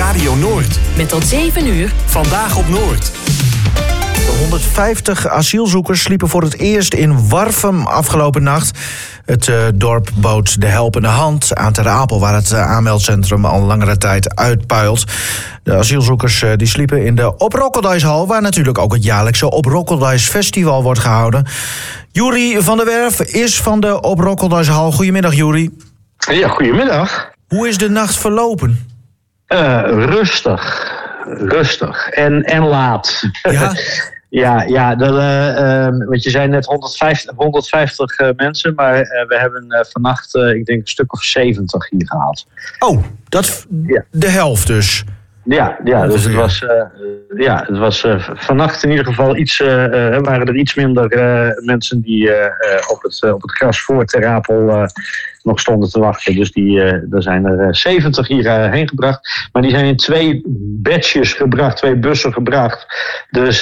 Radio Noord. Met tot 7 uur. Vandaag op Noord. De 150 asielzoekers sliepen voor het eerst in Warffum afgelopen nacht. Het dorp bood de helpende hand aan Ter Apel, waar het aanmeldcentrum al langere tijd uitpuilt. De asielzoekers die sliepen in de Op Rokkeldijshal, waar natuurlijk ook het jaarlijkse Op Rokkeldijs Festival wordt gehouden. Juri van der Werf is van de Op Rokkeldijshal. Goedemiddag, Juri. Ja, goedemiddag. Hoe is de nacht verlopen? Rustig en laat. Ja? Want je zei net 150 mensen, maar we hebben vannacht, ik denk, een stuk of 70 hier gehad. Oh, de helft dus. Ja, dus het was vannacht in ieder geval waren er iets minder mensen die op het gras voor Ter Apel nog stonden te wachten. Dus er zijn er 70 hierheen gebracht. Maar die zijn in 2 batches gebracht, 2 bussen gebracht. Dus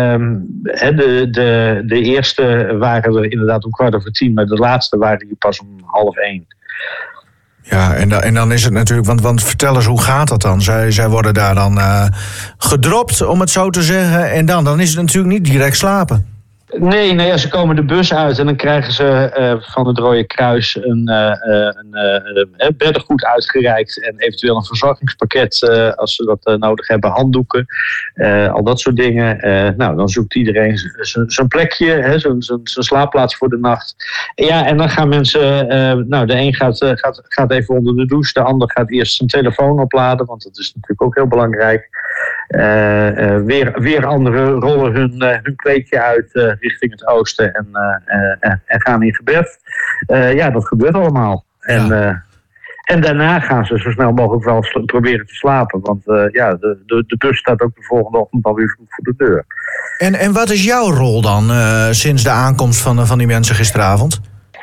de eerste waren er inderdaad om 10:15, maar de laatste waren hier pas om 12:30. Ja, en dan is het natuurlijk, want vertel eens, hoe gaat dat dan? Zij worden daar dan gedropt, om het zo te zeggen. En dan is het natuurlijk niet direct slapen. Nee, ze komen de bus uit en dan krijgen ze van het Rode Kruis een beddengoed uitgereikt. En eventueel een verzorgingspakket als ze dat nodig hebben, handdoeken, al dat soort dingen. Dan zoekt iedereen zijn plekje, zijn slaapplaats voor de nacht. Ja, en dan gaan mensen, de een gaat even onder de douche, de ander gaat eerst zijn telefoon opladen, want dat is natuurlijk ook heel belangrijk. Weer anderen rollen hun kleedje uit richting het oosten en gaan in gebed. Dat gebeurt allemaal. Ja. En daarna gaan ze zo snel mogelijk wel proberen te slapen. Want de bus staat ook de volgende ochtend alweer vroeg voor de deur. En wat is jouw rol dan sinds de aankomst van die mensen gisteravond?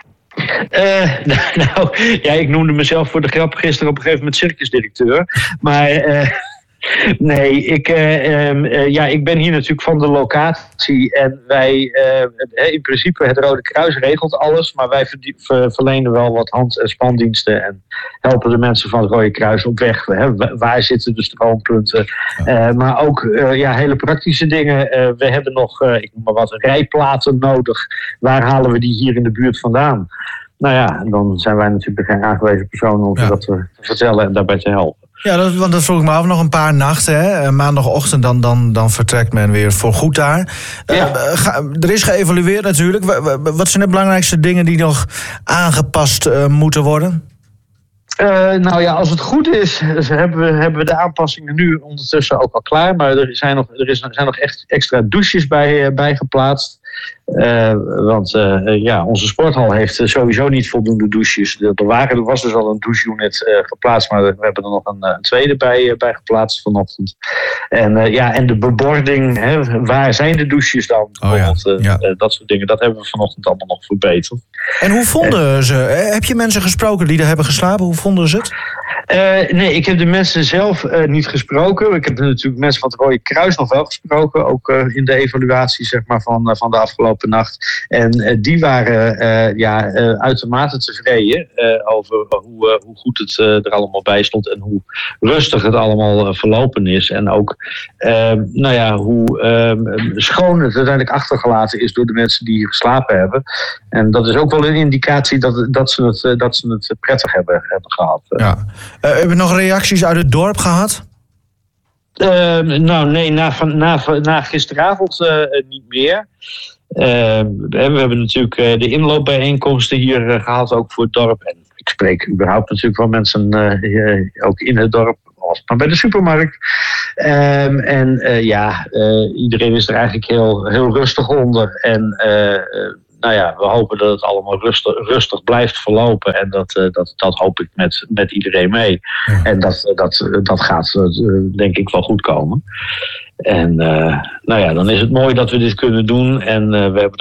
Ik noemde mezelf voor de grap gisteren op een gegeven moment circusdirecteur. Maar... Nee, ik ben hier natuurlijk van de locatie en wij, in principe het Rode Kruis regelt alles, maar wij verlenen wel wat hand- en spandiensten en helpen de mensen van het Rode Kruis op weg. Waar zitten de stroompunten? Maar ook hele praktische dingen. We hebben nog, ik noem maar wat, rijplaten nodig. Waar halen we die hier in de buurt vandaan? Nou ja, dan zijn wij natuurlijk geen aangewezen personen om dat te vertellen en daarbij te helpen. Ja, want dat vroeg ik me af. Nog een paar nachten, hè? Maandagochtend, dan vertrekt men weer voorgoed daar. Er is geëvalueerd natuurlijk. Wat zijn de belangrijkste dingen die nog aangepast moeten worden? Als het goed is, hebben we de aanpassingen nu ondertussen ook al klaar. Maar er zijn nog echt extra douches bij geplaatst. Want onze sporthal heeft sowieso niet voldoende douches. Er was dus al een doucheunit geplaatst, maar we hebben er nog een tweede bij geplaatst vanochtend. En de bebording, waar zijn de douches dan? Dat soort dingen, dat hebben we vanochtend allemaal nog verbeterd. En hoe vonden ze? Heb je mensen gesproken die er hebben geslapen? Hoe vonden ze het? Nee, ik heb de mensen zelf niet gesproken. Ik heb natuurlijk mensen van het Rode Kruis nog wel gesproken. Ook in de evaluatie zeg maar, van de afgelopen nacht. En die waren uitermate tevreden over hoe goed het er allemaal bij stond. En hoe rustig het allemaal verlopen is. En ook hoe schoon het uiteindelijk achtergelaten is door de mensen die hier geslapen hebben. En dat is ook wel een indicatie dat ze het prettig hebben gehad. Ja. Hebben we nog reacties uit het dorp gehad? Nee, na gisteravond niet meer. We hebben natuurlijk de inloopbijeenkomsten hier gehad, ook voor het dorp. En ik spreek überhaupt natuurlijk wel mensen ook in het dorp, maar bij de supermarkt. Iedereen is er eigenlijk heel rustig onder. En we hopen dat het allemaal rustig blijft verlopen. En dat hoop ik met iedereen mee. Ja. En dat gaat denk ik wel goed komen. En dan is het mooi dat we dit kunnen doen. En we hebben